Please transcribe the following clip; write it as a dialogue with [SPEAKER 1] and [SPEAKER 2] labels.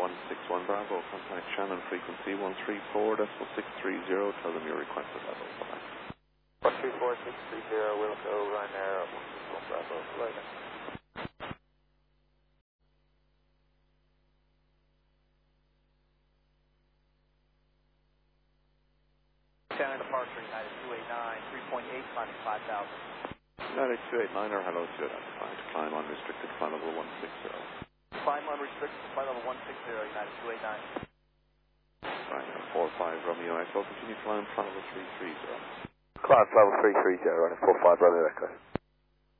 [SPEAKER 1] 161 Bravo, contact Shannon frequency 134.630, tell them your requested level. Bye.
[SPEAKER 2] 134.630, we'll go Ryanair 161 Bravo, later. Shannon departure, United 289, 3.8, climbing 5,000.
[SPEAKER 1] United 289, hello to identified, climb unrestricted, flight level 160.
[SPEAKER 2] Climb unrestricted, flight level 160, United 289.
[SPEAKER 1] Ryanair 45 Romeo Echo, continue climb, flight level 330.
[SPEAKER 2] Climb level 330, running 45 Romeo Echo.